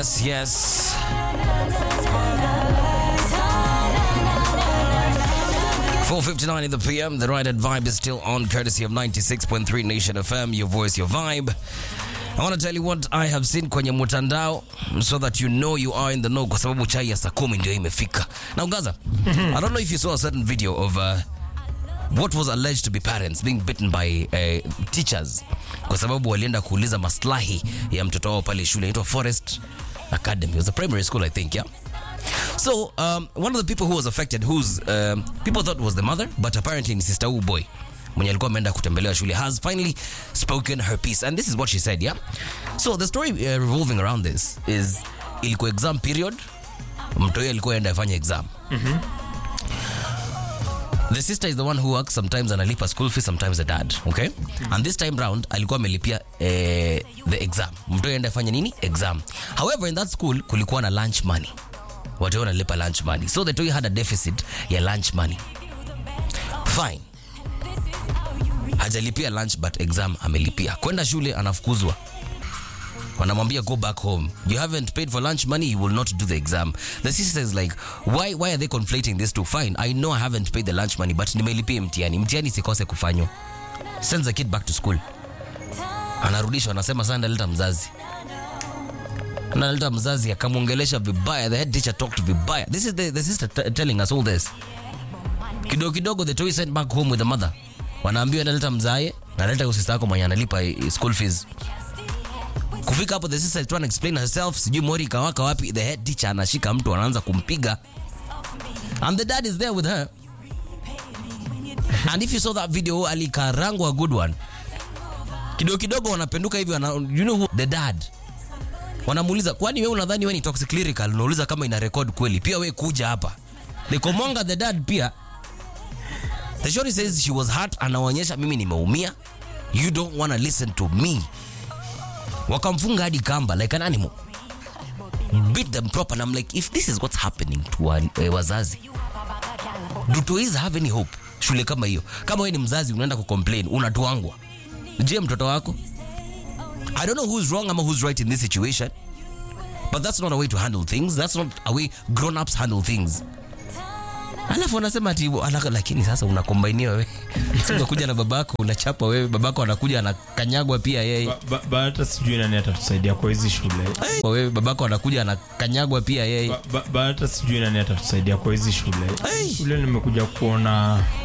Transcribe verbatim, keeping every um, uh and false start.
Yes, yes. four fifty-nine in the P M. The Right and Vibe is still on, courtesy of ninety-six point three Nation F M. Your voice, your vibe. I want to tell you what I have seen kwenye mtandao so that you know you are in the know, kwa sababu chai ya saa kumi ndio imefika. Now Gaza, I don't know if you saw a certain video of uh, what was alleged to be parents being bitten by uh, teachers kwa sababu walienda kuuliza maslahi ya mtoto wao pale shule inaitwa Forest Academy. It was a primary school, I think, yeah. So, um, one of the people who was affected, whose um, people thought was the mother, but apparently ni sister huyu boy mwenye alikuwa ameenda kutembelea shule, has finally spoken her piece, and this is what she said, yeah. So the story uh, revolving around this is ilikuwa exam period, mtoto alikuwa aenda afanye exam. Mhm. The sister is the one who works, sometimes analipa school fees, sometimes the dad, okay? Mm-hmm. And this time round alikuwa amelipia eh, the exam. Mtoto aenda afanye nini? Exam. However, in that school kulikuwa na lunch money. Watu wanalipa lunch money. So the toy had a deficit ya lunch money. Fine. Hajalipia lunch but exam amelipia. Kwenda shule anafukuzwa. Wanamwambia go back home. You haven't paid for lunch money, you will not do the exam. The sister is like, why why are they conflating this two? Fine, I know I haven't paid the lunch money, but nimelipia mtihani. Mtihani sikose kufanywa. Sends the kid back to school. Anarudishwa, anasema sana ndaleta mzazi. Analeta mzazi akamuongelesha vibaya. The head teacher talked vibaya. This is the, the sister t- telling us all this. Kidogo kidogo the toy sent back home with the mother. Wanaambiwa analeta mzae, analeta usista yako mwenye analipa school fees. Kufika hapo the sister is trying to explain herself, sijui mori kawaka wapi. The head teacher anashika mtu anaanza kumpiga. And the dad is there with her. And if you saw that video, alikarangwa a good one. Kidogo kidogo wanapenduka hivi wana, you know who? The dad. Wanamuuliza, kwani wewe unadhani wewe ni toxic lyrical? Unauliza kama ina record kweli. Pia wewe kuja hapa. They komonga the dad pia. The shorty says she was hurt, anaonyesha mimi nimeumia. You don't want to listen to me. Wakamfunga hadi kamba like an animal. Beat them proper. And I'm like, if this is what's happening to uh, wazazi, do toys have any hope? Shule kama hiyo. Kama wewe ni mzazi unaenda kucomplain, unatuangwa. Je, mtoto wako? I don't know who's wrong ama who's right in this situation, but that's not a way to handle things. That's not a way grown-ups handle things. Alafu wanasema ati lakini sasa unakombainia wewe. Sasa kuja na babako unachapa wewe, babako anakuja anakanyagwa pia yeye. Ba hata sijui nani atatusaidia kwa hizi shule. Wewe babako anakuja anakanyagwa pia yeye. Ba hata sijui nani atatusaidia kwa hizi shule. Shule nimekuja kuona